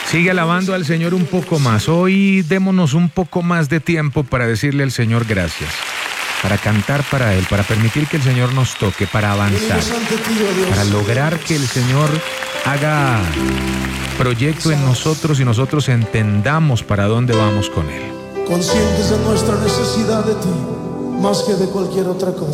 Sigue alabando al Señor un poco más. Hoy démonos un poco más de tiempo para decirle al Señor gracias, para cantar para Él, para permitir que el Señor nos toque, para avanzar, para lograr que el Señor haga proyecto en nosotros y nosotros entendamos para dónde vamos con Él. Conscientes de nuestra necesidad de ti, más que de cualquier otra cosa.